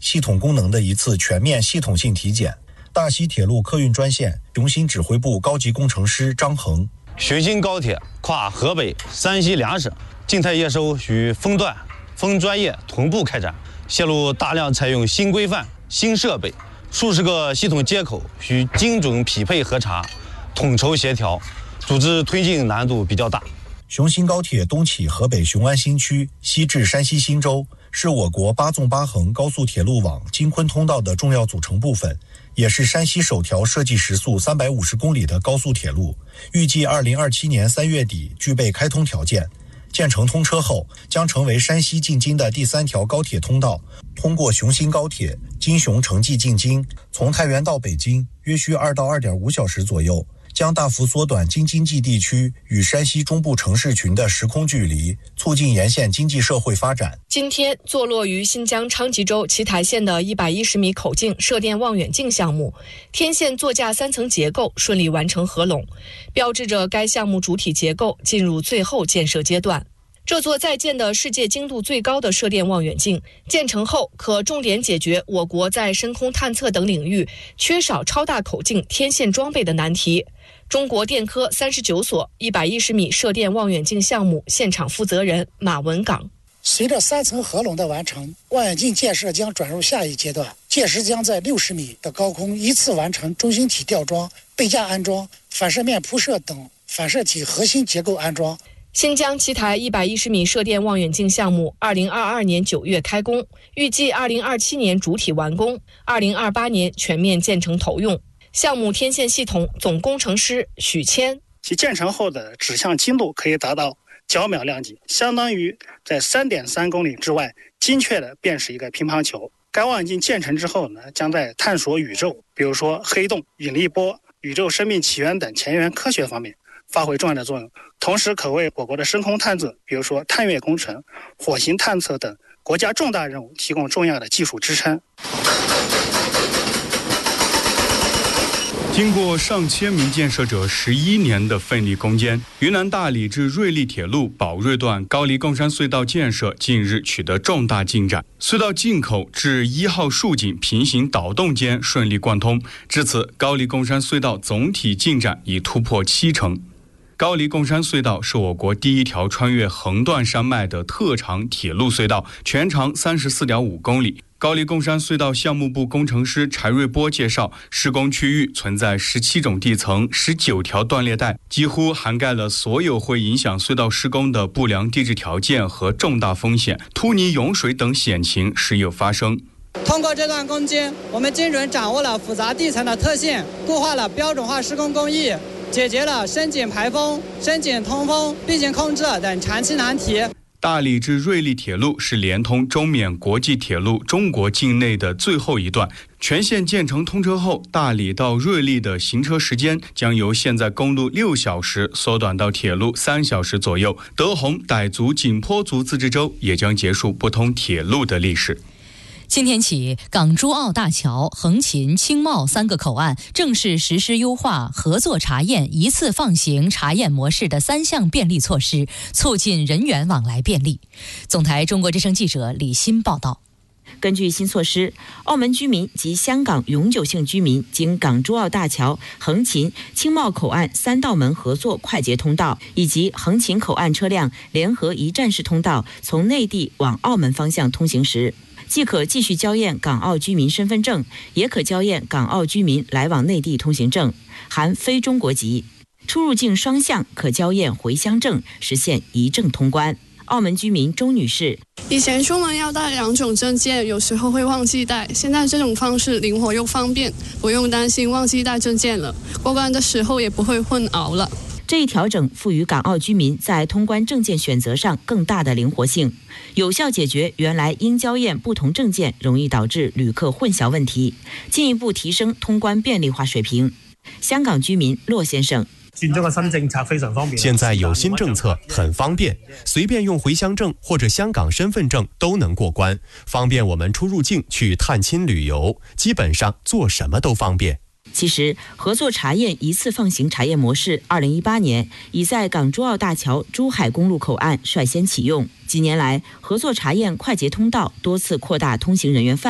系统功能的一次全面系统性体检。大西铁路客运专线雄心指挥部高级工程师张恒： 雄心高铁跨河北、山西两省，静态验收与分段、分专业同步开展，线路大量采用新规范、新设备，数十个系统接口需精准匹配核查，统筹协调，组织推进难度比较大。 雄心高铁东起河北雄安新区，西至山西忻州，是我国8纵8横高速铁路网京昆通道的重要组成部分，也是山西首条设计时速350公里的高速铁路，预计2027年3月底具备开通条件。建成通车后，将成为山西进京的第3条高铁通道。通过雄心高铁，京雄城际进京，从太原到北京约需2到2.5小时左右，将大幅缩短京津冀地区与山西中部城市群的时空距离，促进沿线经济社会发展。 今天，坐落于新疆昌吉州奇台县的110米口径射电望远镜项目，天线座架3层结构顺利完成合拢，标志着该项目主体结构进入最后建设阶段。这座在建的世界精度最高的射电望远镜建成后，可重点解决我国在深空探测等领域缺少超大口径天线装备的难题。中国电科39所110米射电望远镜项目现场负责人马文岗： 随着3层合拢的完成，望远镜建设将转入下一阶段，届时将在60米的高空依次完成中心体吊装、背架安装、反射面铺设等反射体核心结构安装。 新疆奇台110米射电望远镜项目2022年9月开工，预计2027年主体完工，2028年全面建成投用。项目天线系统总工程师许谦： 其建成后的指向精度可以达到角秒量级，相当于在3.3公里之外精确地辨识一个乒乓球。该望远镜建成之后呢，将在探索宇宙，比如说黑洞、引力波、宇宙生命起源等前沿科学方面发挥重要的作用，同时可为我国的深空探测，比如说探月工程、火星探测等国家重大任务提供重要的技术支撑。 经过上千名建设者11年的奋力攻坚，云南大理至瑞丽铁路宝瑞段高黎贡山隧道建设近日取得重大进展，隧道进口至1号竖井平行导洞间顺利贯通，至此高黎贡山隧道总体进展已突破70%。高黎贡山隧道是我国第1条穿越横断山脉的特长铁路隧道，全长34.5公里。高黎贡山隧道项目部工程师柴瑞波介绍，施工区域存在17种地层、19条断裂带，几乎涵盖了所有会影响隧道施工的不良地质条件和重大风险，突泥涌水等险情时有发生。 通过这段攻坚，我们精准掌握了复杂地层的特性，固化了标准化施工工艺，解决了深井排风、深井通风、闭井控制等长期难题。 大理至瑞丽铁路是连通中缅国际铁路中国境内的最后一段，全线建成通车后，大理到瑞丽的行车时间将由现在公路6小时缩短到铁路3小时左右。德宏、傣族、景颇族自治州也将结束不通铁路的历史。 今天起，港珠澳大桥、横琴、青茂3个口岸正式实施优化合作查验一次放行查验模式的3项便利措施，促进人员往来便利。总台中国之声记者李欣报道。 根据新措施，澳门居民及香港永久性居民经港珠澳大桥、横琴、青茂口岸3道门合作快捷通道以及横琴口岸车辆联合一站式通道从内地往澳门方向通行时，既可继续交验港澳居民身份证，也可交验港澳居民来往内地通行证，含非中国籍。出入境双向可交验回乡证，实现一证通关。澳门居民周女士： 以前出门要带2种证件，有时候会忘记带，现在这种方式灵活又方便，不用担心忘记带证件了，过关的时候也不会混淆了。 这一调整赋予港澳居民在通关证件选择上更大的灵活性，有效解决原来因交验不同证件容易导致旅客混淆问题，进一步提升通关便利化水平。香港居民骆先生： 轉咗個新政策非常方便， 現在有新政策很方便，隨便用回鄉證或者香港身份證都能過關，方便我們出入境去探親旅遊，基本上做什麼都方便。 其实，合作查验一次放行查验模式2018年已在港珠澳大桥珠海公路口岸率先启用。几年来，合作查验快捷通道多次扩大通行人员范围。